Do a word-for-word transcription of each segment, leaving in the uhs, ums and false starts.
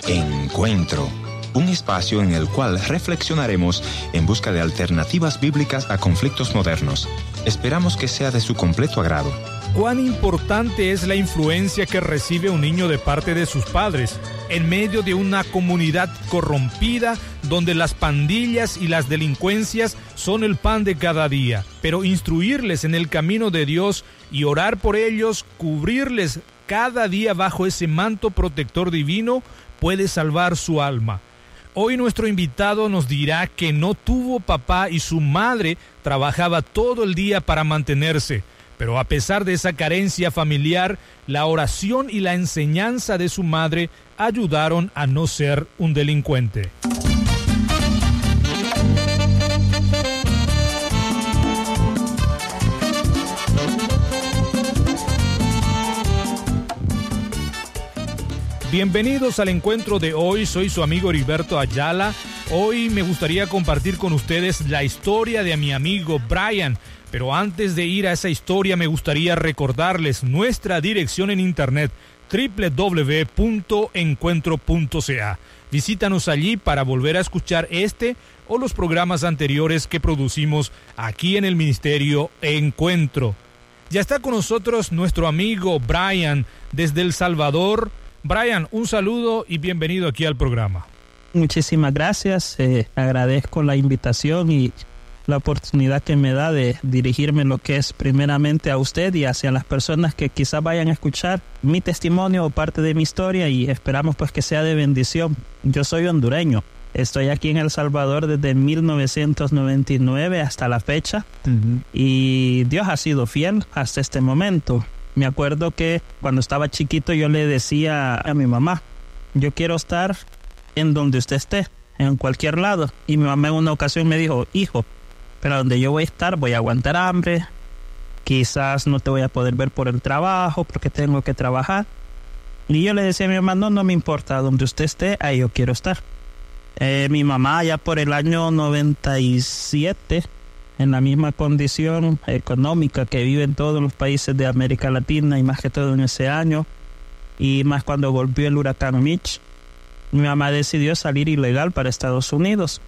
Encuentro, un espacio en el cual reflexionaremos en busca de alternativas bíblicas a conflictos modernos. Esperamos que sea de su completo agrado. ¿Cuán importante es la influencia que recibe un niño de parte de sus padres en medio de una comunidad corrompida donde las pandillas y las delincuencias son el pan de cada día? Pero instruirles en el camino de Dios y orar por ellos, cubrirles cada día bajo ese manto protector divino, puede salvar su alma. Hoy nuestro invitado nos dirá que no tuvo papá y su madre trabajaba todo el día para mantenerse. Pero a pesar de esa carencia familiar, la oración y la enseñanza de su madre ayudaron a no ser un delincuente. Bienvenidos al encuentro de hoy, soy su amigo Heriberto Ayala. Hoy me gustaría compartir con ustedes la historia de mi amigo Brian. Pero antes de ir a esa historia me gustaría recordarles nuestra dirección en internet doble u doble u doble u punto encuentro punto c a. Visítanos allí para volver a escuchar este o los programas anteriores que producimos aquí en el Ministerio Encuentro. Ya está con nosotros nuestro amigo Brian desde El Salvador. Brian, un saludo y bienvenido aquí al programa. Muchísimas gracias, eh, agradezco la invitación y la oportunidad que me da de dirigirme lo que es primeramente a usted y hacia las personas que quizás vayan a escuchar mi testimonio o parte de mi historia, y esperamos pues que sea de bendición. Yo soy hondureño, estoy aquí en El Salvador desde mil novecientos noventa y nueve hasta la fecha, uh-huh. y Dios ha sido fiel hasta este momento. Me acuerdo que cuando estaba chiquito yo le decía a mi mamá, yo quiero estar en donde usted esté, en cualquier lado, y mi mamá en una ocasión me dijo, hijo, pero donde yo voy a estar voy a aguantar hambre, quizás no te voy a poder ver por el trabajo porque tengo que trabajar. Y yo le decía a mi mamá, no, no me importa, donde usted esté, ahí yo quiero estar. Eh, mi mamá ya por el año noventa y siete, en la misma condición económica que viven todos los países de América Latina y más que todo en ese año, y más cuando volvió el huracán Mitch, mi mamá decidió salir ilegal para Estados Unidos.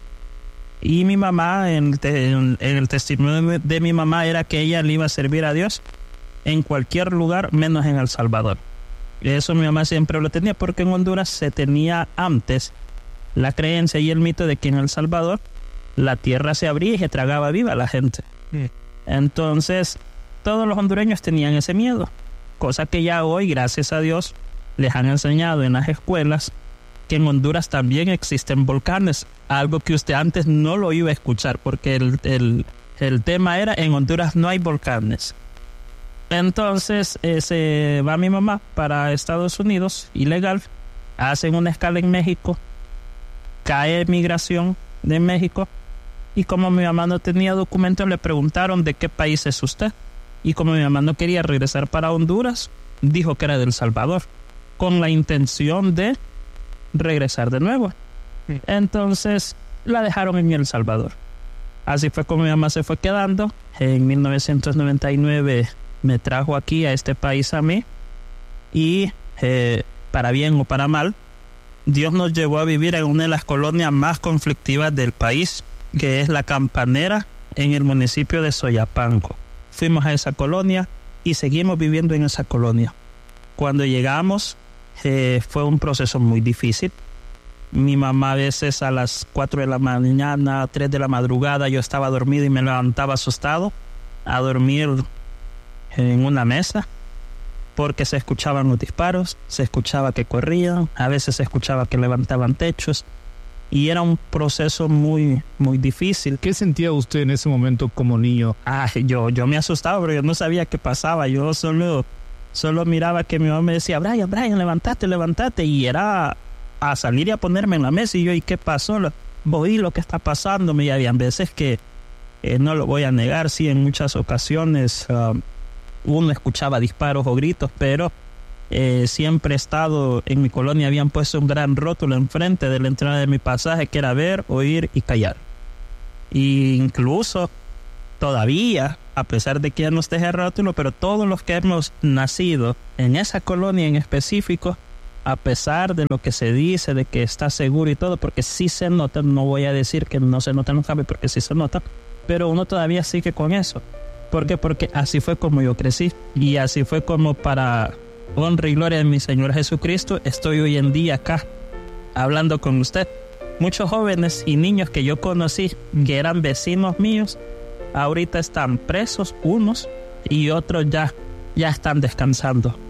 Y mi mamá, en, te, en, en el testimonio de mi mamá era que ella le iba a servir a Dios en cualquier lugar menos en El Salvador. Eso mi mamá siempre lo tenía, porque en Honduras se tenía antes la creencia y el mito de que en El Salvador la tierra se abría y se tragaba viva a la gente. Mm. Entonces todos los hondureños tenían ese miedo, cosa que ya hoy, gracias a Dios, les han enseñado en las escuelas que en Honduras también existen volcanes, algo que usted antes no lo iba a escuchar, porque el, el, el tema era, en Honduras no hay volcanes. Entonces eh, se va mi mamá para Estados Unidos, ilegal, hacen una escala en México, cae migración de México, y como mi mamá no tenía documentos, le preguntaron de qué país es usted, y como mi mamá no quería regresar para Honduras, dijo que era de El Salvador, con la intención de regresar de nuevo. Sí. Entonces la dejaron en El Salvador. Así fue como mi mamá se fue quedando. En mil novecientos noventa y nueve me trajo aquí a este país a mí, y eh, para bien o para mal, Dios nos llevó a vivir en una de las colonias más conflictivas del país, que es La Campanera, en el municipio de Soyapango. Fuimos a esa colonia y seguimos viviendo en esa colonia. Cuando llegamos Eh, fue un proceso muy difícil. Mi mamá a veces a las cuatro de la mañana, tres de la madrugada, yo estaba dormido y me levantaba asustado a dormir en una mesa, porque se escuchaban los disparos, se escuchaba que corrían, a veces se escuchaba que levantaban techos, y era un proceso muy, muy difícil. ¿Qué sentía usted en ese momento como niño? Ah, yo, yo me asustaba, pero yo no sabía qué pasaba. Yo solo... Solo miraba que mi mamá me decía, Brian, Brian, levántate, levántate. Y era a salir y a ponerme en la mesa. Y yo, ¿y qué pasó? Oí lo que está pasando. Y había veces que, eh, no lo voy a negar, sí, en muchas ocasiones uh, uno escuchaba disparos o gritos, pero eh, siempre he estado en mi colonia. Habían puesto un gran rótulo enfrente de la entrada de mi pasaje, que era ver, oír y callar. Y incluso todavía, a pesar de que ya no esté ese rótulo, pero todos los que hemos nacido en esa colonia en específico, a pesar de lo que se dice, de que está seguro y todo, porque sí se nota, no voy a decir que no se nota en los cambios, porque sí se nota, pero uno todavía sigue con eso. ¿Por qué? Porque así fue como yo crecí, y así fue como, para honra y gloria de mi Señor Jesucristo, estoy hoy en día acá, hablando con usted. Muchos jóvenes y niños que yo conocí, que eran vecinos míos, ahorita están presos unos, y otros ya, ya están descansando.